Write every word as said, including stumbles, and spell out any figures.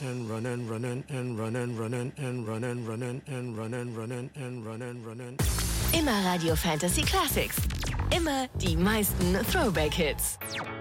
and run and run and and run and run and and run and run and and run and run and and run and run and. Immer Radio Fantasy Classics. Immer die meisten Throwback-Hits.